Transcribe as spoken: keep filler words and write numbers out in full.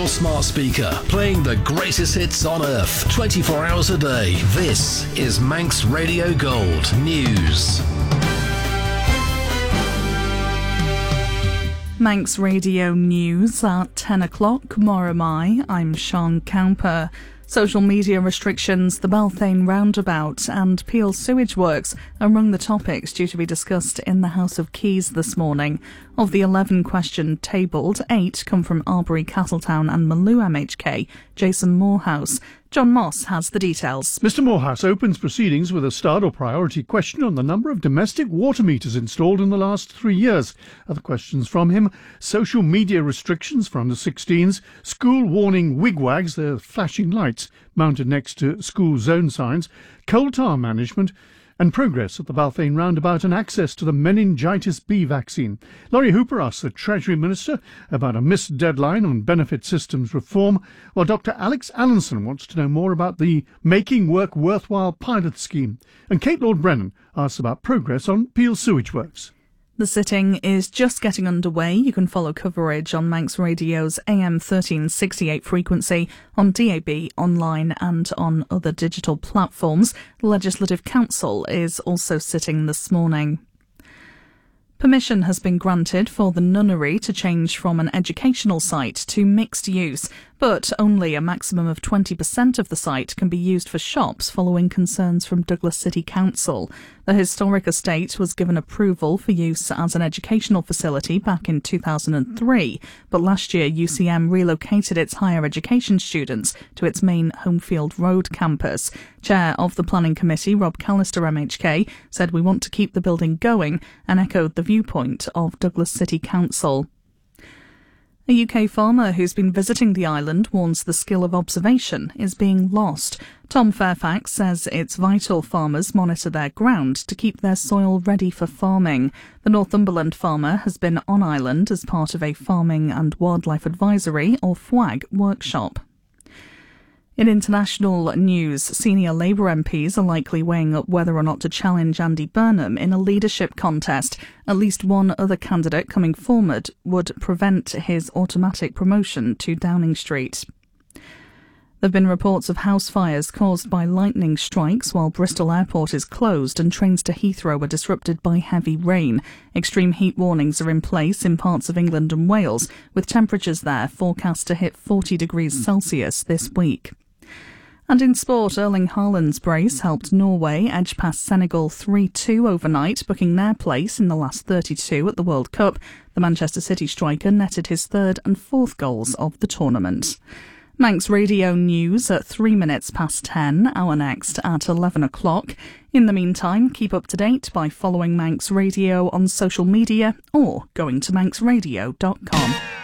smart speaker, playing the greatest hits on earth, twenty-four hours a day. This is Manx Radio Gold News. Manx Radio News at ten o'clock. Moramai, I'm Sean Cowper. Social media restrictions, the Balthain roundabout and Peel sewage works are among the topics due to be discussed in the House of Keys this morning. Of the eleven questions tabled, eight come from Arbury, Castletown and Maloo M H K. Jason Morehouse. John Moss has the details. Mr Morehouse opens proceedings with a start or priority question on the number of domestic water meters installed in the last three years. Other questions from him: social media restrictions for under sixteens, school warning wigwags, they're flashing lights mounted next to school zone signs, coal tar management, and progress at the Balthain roundabout and access to the meningitis B vaccine. Laurie Hooper asks the Treasury Minister about a missed deadline on benefit systems reform, while Doctor Alex Allenson wants to know more about the Making Work Worthwhile pilot scheme. And Kate Lord-Brennan asks about progress on Peel sewage works. The sitting is just getting underway. You can follow coverage on Manx Radio's A M thirteen sixty-eight frequency, on D A B, online and on other digital platforms. The Legislative Council is also sitting this morning. Permission has been granted for the nunnery to change from an educational site to mixed use, but only a maximum of twenty percent of the site can be used for shops following concerns from Douglas City Council. The historic estate was given approval for use as an educational facility back in two thousand three, but last year U C M relocated its higher education students to its main Homefield Road campus. Chair of the Planning Committee, Rob Callister M H K, said we want to keep the building going and echoed the viewpoint of Douglas City Council. A U K farmer who's been visiting the island warns the skill of observation is being lost. Tom Fairfax says it's vital farmers monitor their ground to keep their soil ready for farming. The Northumberland farmer has been on island as part of a Farming and Wildlife Advisory, or F W A G, workshop. In international news, senior Labour M Ps are likely weighing up whether or not to challenge Andy Burnham in a leadership contest. At least one other candidate coming forward would prevent his automatic promotion to Downing Street. There have been reports of house fires caused by lightning strikes while Bristol Airport is closed and trains to Heathrow are disrupted by heavy rain. Extreme heat warnings are in place in parts of England and Wales, with temperatures there forecast to hit forty degrees Celsius this week. And in sport, Erling Haaland's brace helped Norway edge past Senegal three two overnight, booking their place in the last thirty-two at the World Cup. The Manchester City striker netted his third and fourth goals of the tournament. Manx Radio News at three minutes past ten, our next at eleven o'clock. In the meantime, keep up to date by following Manx Radio on social media or going to manx radio dot com.